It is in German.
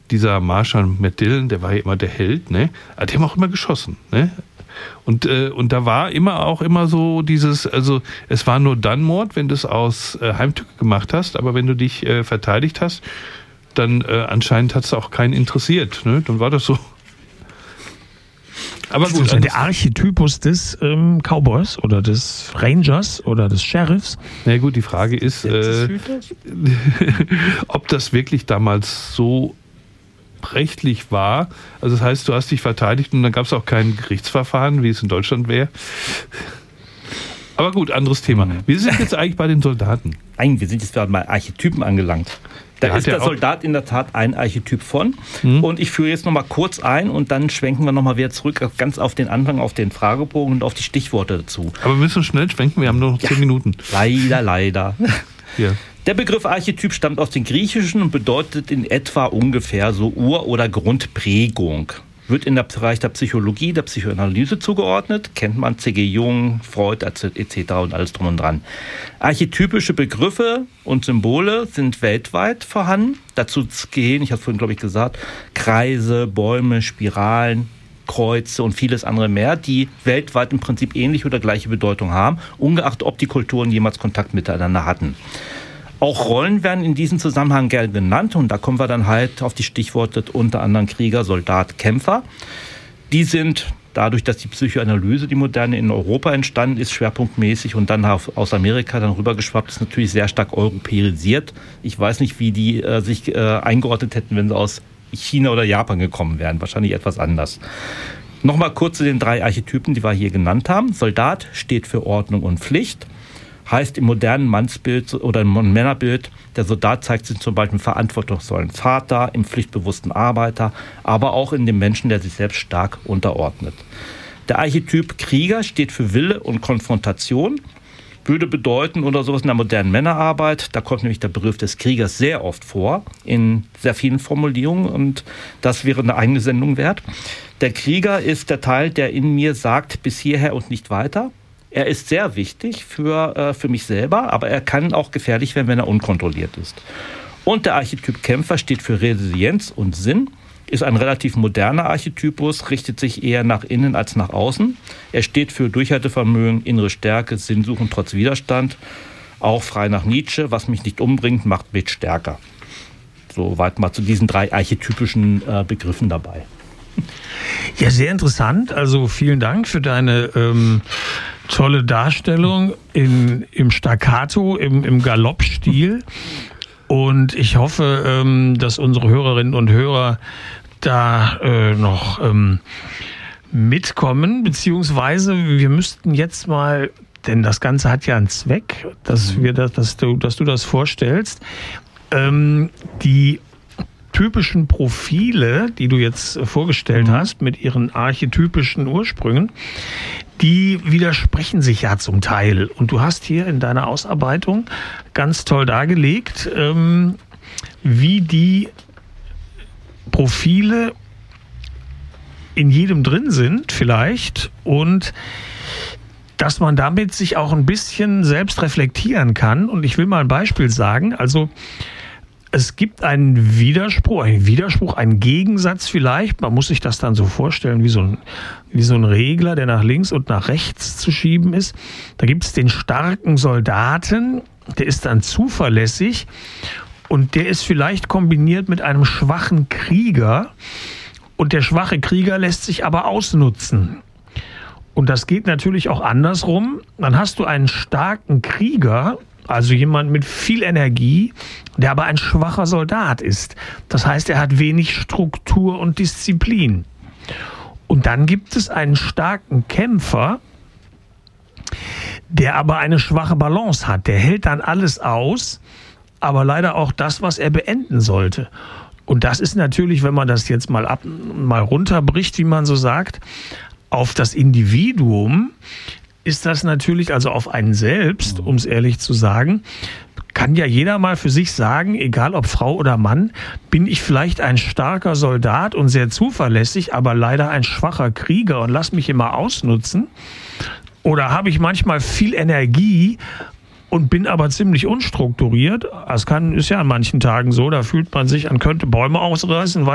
dieser Marshall McDillon, der war ja immer der Held, ne? Aber die haben auch immer geschossen, ne? Und da war immer so dieses, also es war nur dann Mord, wenn du es aus Heimtücke gemacht hast, aber wenn du dich verteidigt hast, dann anscheinend hat es auch keinen interessiert, ne? Dann war das so. Aber gut. Also der Archetypus des Cowboys oder des Rangers oder des Sheriffs. Na gut, die Frage ist, ob das wirklich damals so rechtlich war. Also das heißt, du hast dich verteidigt und dann gab es auch kein Gerichtsverfahren, wie es in Deutschland wäre. Aber gut, anderes Thema. Wir sind jetzt eigentlich bei den Soldaten. Nein, wir sind jetzt gerade bei Archetypen angelangt. Da ist der Soldat in der Tat ein Archetyp von. Und ich führe jetzt nochmal kurz ein und dann schwenken wir nochmal wieder zurück ganz auf den Anfang, auf den Fragebogen und auf die Stichworte dazu. Aber wir müssen schnell schwenken, wir haben nur noch 10 Minuten. Leider. Ja. Der Begriff Archetyp stammt aus dem Griechischen und bedeutet in etwa ungefähr so Ur- oder Grundprägung. Wird in der Bereich der Psychologie, der Psychoanalyse zugeordnet, kennt man C.G. Jung, Freud etc. und alles drum und dran. Archetypische Begriffe und Symbole sind weltweit vorhanden. Dazu gehen, ich habe es vorhin glaube ich gesagt, Kreise, Bäume, Spiralen, Kreuze und vieles andere mehr, die weltweit im Prinzip ähnliche oder gleiche Bedeutung haben, ungeachtet ob die Kulturen jemals Kontakt miteinander hatten. Auch Rollen werden in diesem Zusammenhang gerne genannt und da kommen wir dann halt auf die Stichworte unter anderem Krieger, Soldat, Kämpfer. Die sind dadurch, dass die Psychoanalyse, die moderne, in Europa entstanden ist, schwerpunktmäßig und dann aus Amerika dann rübergeschwappt ist, natürlich sehr stark europäisiert. Ich weiß nicht, wie die sich eingeordnet hätten, wenn sie aus China oder Japan gekommen wären. Wahrscheinlich etwas anders. Nochmal kurz zu den 3 Archetypen, die wir hier genannt haben. Soldat steht für Ordnung und Pflicht. Heißt im modernen Mannsbild oder im Männerbild, der Soldat zeigt sich zum Beispiel im verantwortungsvollen Vater, im pflichtbewussten Arbeiter, aber auch in dem Menschen, der sich selbst stark unterordnet. Der Archetyp Krieger steht für Wille und Konfrontation, würde bedeuten oder sowas in der modernen Männerarbeit, da kommt nämlich der Begriff des Kriegers sehr oft vor, in sehr vielen Formulierungen und das wäre eine eigene Sendung wert. Der Krieger ist der Teil, der in mir sagt, bis hierher und nicht weiter. Er ist sehr wichtig für mich selber, aber er kann auch gefährlich werden, wenn er unkontrolliert ist. Und der Archetyp Kämpfer steht für Resilienz und Sinn, ist ein relativ moderner Archetypus, richtet sich eher nach innen als nach außen. Er steht für Durchhaltevermögen, innere Stärke, Sinnsuchen trotz Widerstand, auch frei nach Nietzsche, was mich nicht umbringt, macht mich stärker. Soweit mal zu diesen 3 archetypischen Begriffen dabei. Ja, sehr interessant. Also vielen Dank für deine tolle Darstellung im Staccato, im Galoppstil. Und ich hoffe, dass unsere Hörerinnen und Hörer da noch mitkommen, beziehungsweise wir müssten jetzt mal, denn das Ganze hat ja einen Zweck, dass du das vorstellst, die typischen Profile, die du jetzt vorgestellt hast, mit ihren archetypischen Ursprüngen, die widersprechen sich ja zum Teil. Und du hast hier in deiner Ausarbeitung ganz toll dargelegt, wie die Profile in jedem drin sind vielleicht und dass man damit sich auch ein bisschen selbst reflektieren kann. Und ich will mal ein Beispiel sagen. Also es gibt einen Widerspruch, einen Gegensatz vielleicht. Man muss sich das dann so vorstellen, wie so ein Regler, der nach links und nach rechts zu schieben ist. Da gibt es den starken Soldaten, der ist dann zuverlässig und der ist vielleicht kombiniert mit einem schwachen Krieger. Und der schwache Krieger lässt sich aber ausnutzen. Und das geht natürlich auch andersrum. Dann hast du einen starken Krieger, also jemand mit viel Energie, der aber ein schwacher Soldat ist. Das heißt, er hat wenig Struktur und Disziplin. Und dann gibt es einen starken Kämpfer, der aber eine schwache Balance hat. Der hält dann alles aus, aber leider auch das, was er beenden sollte. Und das ist natürlich, wenn man das jetzt mal runterbricht, wie man so sagt, auf das Individuum, ist das natürlich, also auf einen selbst, um es ehrlich zu sagen, kann ja jeder mal für sich sagen, egal ob Frau oder Mann, bin ich vielleicht ein starker Soldat und sehr zuverlässig, aber leider ein schwacher Krieger und lass mich immer ausnutzen? Oder habe ich manchmal viel Energie und bin aber ziemlich unstrukturiert? Das ist ja an manchen Tagen so, da fühlt man sich an, könnte Bäume ausreißen,